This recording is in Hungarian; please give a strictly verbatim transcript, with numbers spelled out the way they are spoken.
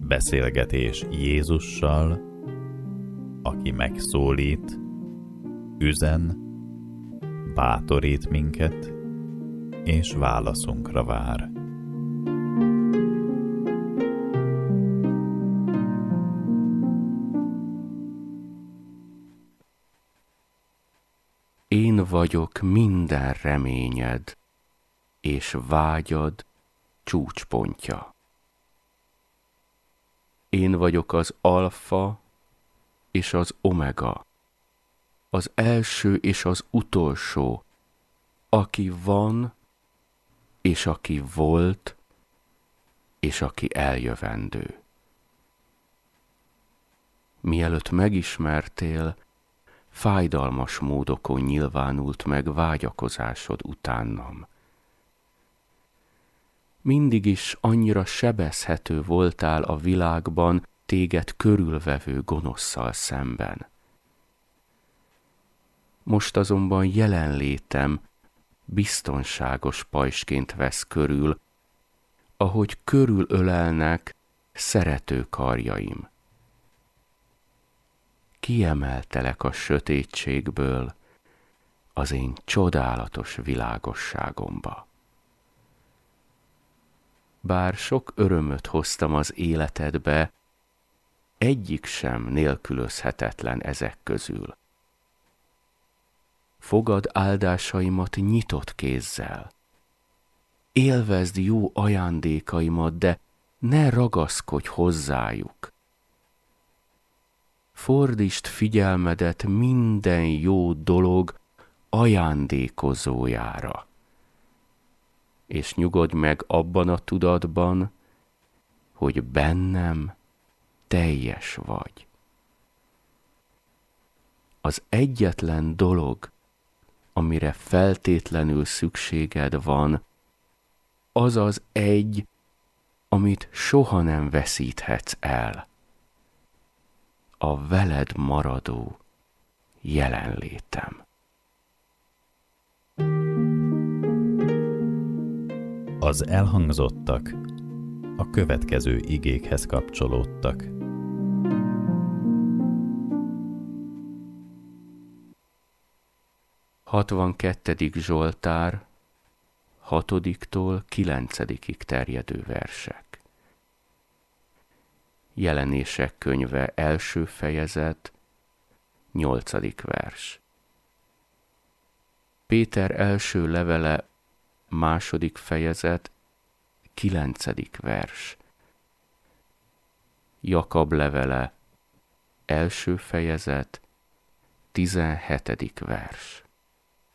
Beszélgetés Jézussal, aki megszólít, üzen, bátorít minket, és válaszunkra vár. Én vagyok minden reményed és vágyad csúcspontja. Én vagyok az alfa és az omega, az első és az utolsó, aki van, és aki volt, és aki eljövendő. Mielőtt megismertél, fájdalmas módokon nyilvánult meg vágyakozásod utánam. Mindig is annyira sebezhető voltál a világban téged körülvevő gonosszal szemben. Most azonban jelenlétem biztonságos pajzsként vesz körül, ahogy körülölelnek szerető karjaim. Kiemeltelek a sötétségből az én csodálatos világosságomba. Bár sok örömöt hoztam az életedbe, egyik sem nélkülözhetetlen ezek közül. Fogad áldásaimat nyitott kézzel. Élvezd jó ajándékaimat, de ne ragaszkodj hozzájuk. Fordítsd figyelmedet minden jó dolog ajándékozójára, és nyugodj meg abban a tudatban, hogy bennem teljes vagy. Az egyetlen dolog, amire feltétlenül szükséged van, az az egy, amit soha nem veszíthetsz el. A veled maradó jelenlétem. Az elhangzottak a következő igékhez kapcsolódtak. hatvankettedik Zsoltár, hatodiktól kilencedikig terjedő versek. Jelenések könyve első fejezet, nyolcadik vers. Péter első levele, második fejezet, kilencedik vers. Jakab levele, első fejezet, tizenhetedik vers.